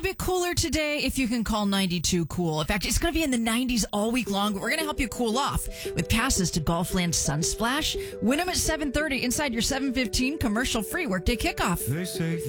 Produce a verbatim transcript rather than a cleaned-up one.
A bit cooler today if you can call ninety-two cool. In fact, it's going to be in the nineties all week long. We're going to help you cool off with passes to Golfland Sunsplash. Win them at seven thirty inside your seven fifteen commercial free workday kickoff. They say